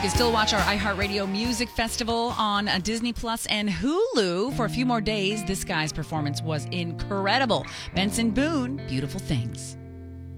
can still watch our iHeartRadio Music Festival on Disney Plus and Hulu for a few more days. This guy's performance was incredible. Benson Boone, Beautiful Things.